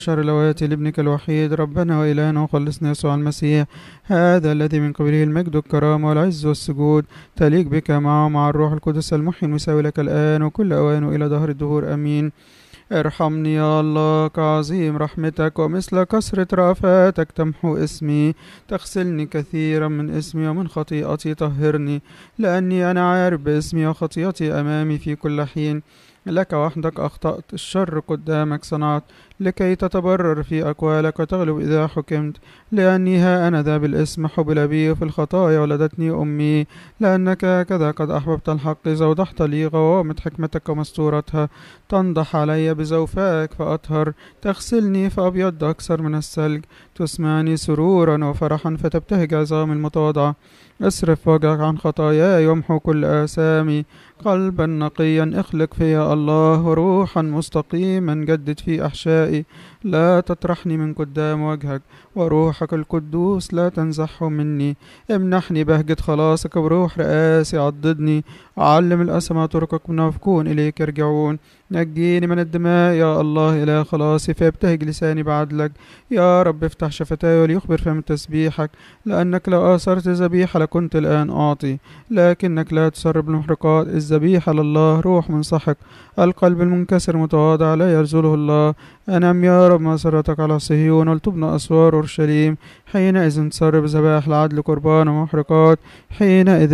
شر الأواتي لابنك الوحيد ربنا وإلهنا وخلصنا يسوع المسيح، هذا الذي من قبله المجد والكرامة والعز والسجود، تليق بك معه مع الروح القدس المحيي المساوي لك الآن وكل أوان وإلى دهر الدهور آمين. ارحمني يا الله كعظيم رحمتك، ومثل كثرة رأفاتك تمحو اسمي، تغسلني كثيرا من اسمي ومن خطيئتي طهرني، لأني أنا عارف باسمي وخطيئتي أمامي في كل حين. لك وحدك أخطأت، الشر قدامك صنعت، لكي تتبرر في أقوالك وتغلب إذا حكمت. لأني ها أنا ذا بالاسم حبل بي، في الخطايا ولدتني أمي. لأنك هكذا قد أحببت الحق زودحت لي غوامض حكمتك ومستورتها. تنضح علي بزوفائك فأطهر، تغسلني فأبيض أكثر من الثلج. تسمعني سرورا وفرحا فتبتهج عظام المتواضعة. اصرف وجهك عن خطاياي وامحو كل آثامي. قلبا نقيا اخلق فيا الله، وروحا مستقيما جدد في أحشائي. لا تطرحني من قدام وجهك، وروحك القدوس لا تنزحه مني. امنحني بهجة خلاصك بروح رئاسي عضدني. علم الأسمى طرقك منافقون إليك يرجعون. نجيني من الدماء يا الله إله خلاصي، فيبتهج لساني بعدلك. يا رب افتح شفتاي وليخبر فم تسبيحك، لأنك لو آثرت ذبيحة لكنت الآن أعطي، لكنك لا تسرب المحرقات. الذبيحة لله روح منسحق، القلب المنكسر متواضع لا يرزله الله. أنم يا رب مسرتك على صهيون، ولتبنى أسوار أورشليم. حينئذ تسرب ذبائح العدل قربان ومحرقات، حينئذ